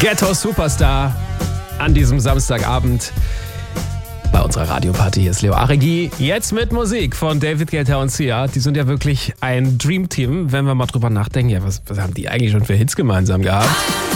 Ghetto Superstar an diesem Samstagabend bei unserer Radioparty. Hier ist Leo Aregi. Jetzt mit Musik von David Guetta und Sia. Die sind ja wirklich ein Dreamteam, wenn wir mal drüber nachdenken. Ja, was haben die eigentlich schon für Hits gemeinsam gehabt?